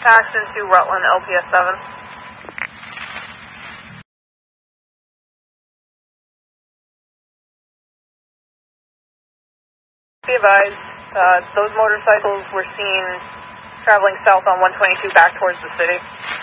Paxton to Rutland, LPS 7. Be advised, those motorcycles were seen traveling south on 122 back towards the city.